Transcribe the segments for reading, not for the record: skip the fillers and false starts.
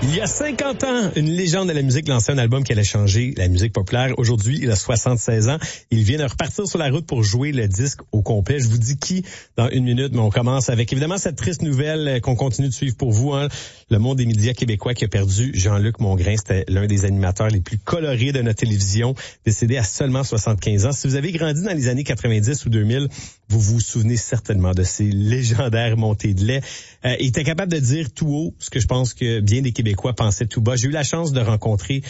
Il y a 50 ans, une légende de la musique lançait un album qui allait changer la musique populaire. Aujourd'hui, il a 76 ans. Il vient de repartir sur la route pour jouer le disque au complet. Je vous dis qui dans une minute, mais on commence avec évidemment cette triste nouvelle qu'on continue de suivre pour vous. Le monde des médias québécois qui a perdu Jean-Luc Mongrain. C'était l'un des animateurs les plus colorés de notre télévision, décédé à seulement 75 ans. Si vous avez grandi dans les années 90 ou 2000, vous vous souvenez certainement de ces légendaires montées de lait. Il était capable de dire tout haut ce que je pense que bien des Québécois pensaient tout bas. J'ai eu la chance de rencontrer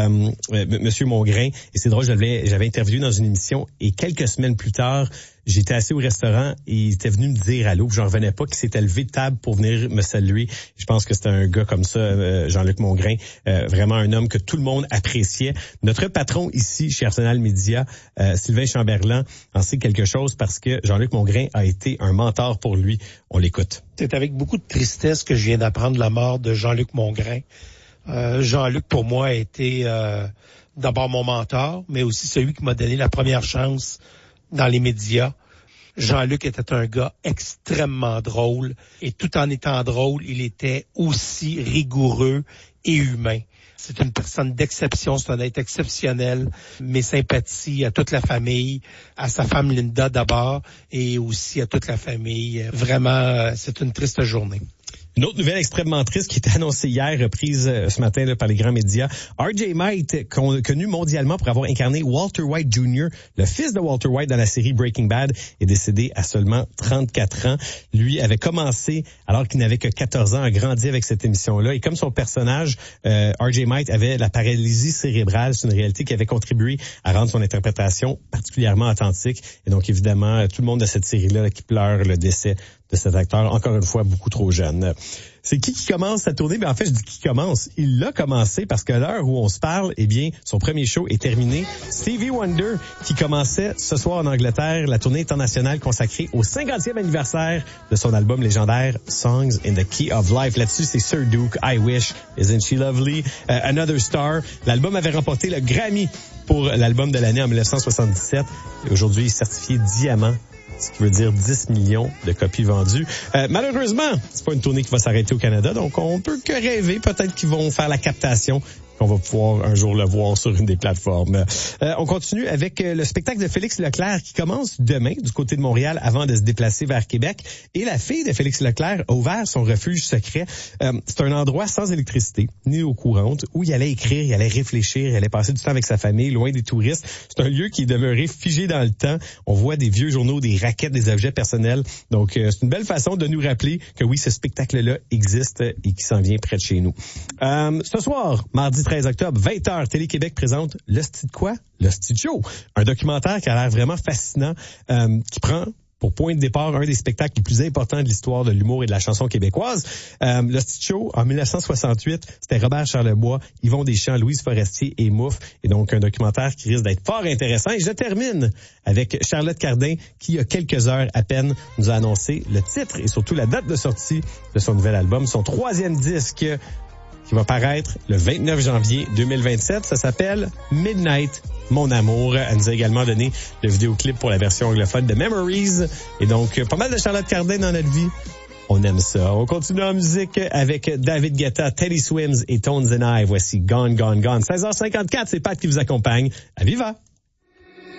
Monsieur Mongrain et c'est drôle, j'avais interviewé dans une émission et quelques semaines plus tard, j'étais assis au restaurant et il était venu me dire allô, puis j'en revenais pas, qu'il s'était levé de table pour venir me saluer. Je pense que c'était un gars comme ça, Jean-Luc Mongrain, vraiment un homme que tout le monde appréciait. Notre patron ici chez Arsenal Media, Sylvain Chamberlain, en sait quelque chose parce que Jean-Luc Mongrain a été un mentor pour lui. On l'écoute. C'est avec beaucoup de tristesse que je viens d'apprendre la mort de Jean-Luc Mongrain. Jean-Luc, pour moi, a été d'abord mon mentor, mais aussi celui qui m'a donné la première chance dans les médias. Jean-Luc était un gars extrêmement drôle et tout en étant drôle, il était aussi rigoureux et humain. C'est une personne d'exception, c'est un être exceptionnel. Mes sympathies à toute la famille, à sa femme Linda d'abord et aussi à toute la famille. Vraiment, c'est une triste journée. Une autre nouvelle extrêmement triste qui était annoncée hier, reprise ce matin là, par les grands médias. R.J. White, connu mondialement pour avoir incarné Walter White Jr., le fils de Walter White dans la série Breaking Bad, est décédé à seulement 34 ans. Lui avait commencé, alors qu'il n'avait que 14 ans, a grandi avec cette émission-là. Et comme son personnage, R.J. White avait la paralysie cérébrale, c'est une réalité qui avait contribué à rendre son interprétation particulièrement authentique. Et donc, évidemment, tout le monde de cette série-là qui pleure le décès de cet acteur, encore une fois, beaucoup trop jeune. C'est qui commence à tourner? Ben, en fait, je dis qui commence. Il l'a commencé parce qu'à l'heure où on se parle, eh bien, son premier show est terminé. Stevie Wonder, qui commençait ce soir en Angleterre, la tournée internationale consacrée au 50e anniversaire de son album légendaire Songs in the Key of Life. Là-dessus, c'est Sir Duke, I Wish, Isn't She Lovely, Another Star. L'album avait remporté le Grammy pour l'album de l'année en 1977. Et aujourd'hui, il est certifié diamant, ce qui veut dire 10 millions de copies vendues. Malheureusement, c'est pas une tournée qui va s'arrêter au Canada, donc on peut que rêver. Peut-être qu'ils vont faire la captation, qu'on va pouvoir un jour le voir sur une des plateformes. On continue avec le spectacle de Félix Leclerc qui commence demain du côté de Montréal avant de se déplacer vers Québec. Et la fille de Félix Leclerc a ouvert son refuge secret. C'est un endroit sans électricité, ni eau courante, où il allait écrire, il allait réfléchir, il allait passer du temps avec sa famille, loin des touristes. C'est un lieu qui est demeuré figé dans le temps. On voit des vieux journaux, des raquettes, des objets personnels. Donc, c'est une belle façon de nous rappeler que oui, ce spectacle-là existe et qui s'en vient près de chez nous. Ce soir, mardi 13 octobre, 20h, Télé-Québec présente Le Sti de quoi? Le Sti Show. Un documentaire qui a l'air vraiment fascinant, qui prend pour point de départ un des spectacles les plus importants de l'histoire de l'humour et de la chanson québécoise. Le Sti Show, en 1968, c'était Robert Charlebois, Yvon Deschamps, Louise Forestier et Mouffe. Et donc, un documentaire qui risque d'être fort intéressant. Et je termine avec Charlotte Cardin, qui, il y a quelques heures à peine, nous a annoncé le titre et surtout la date de sortie de son nouvel album, son 3e disque, qui va paraître le 29 janvier 2027. Ça s'appelle Midnight, mon amour. Elle nous a également donné le vidéoclip pour la version anglophone de Memories. Et donc, pas mal de Charlotte Cardin dans notre vie. On aime ça. On continue en musique avec David Guetta, Teddy Swims et Tones and I. Voici Gone, Gone, Gone. 16h54, c'est Pat qui vous accompagne. À Viva!